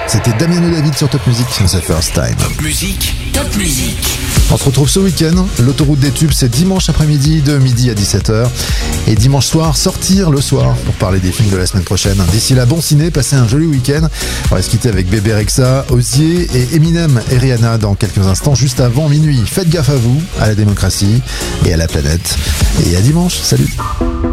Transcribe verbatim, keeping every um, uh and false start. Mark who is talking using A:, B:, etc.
A: C'était Damien et David sur Top Music, The First Time.
B: Top Music, Top Music.
A: On se retrouve ce week-end. L'autoroute des tubes, c'est dimanche après-midi de midi à dix-sept heures. Et dimanche soir, sortir le soir pour parler des films de la semaine prochaine. D'ici là, bon ciné, passez un joli week-end. On va se quitter avec Bébé Rexha, Osier et Eminem et Rihanna dans quelques instants, juste avant minuit. Faites gaffe à vous, à la démocratie et à la planète. Et à dimanche. Salut.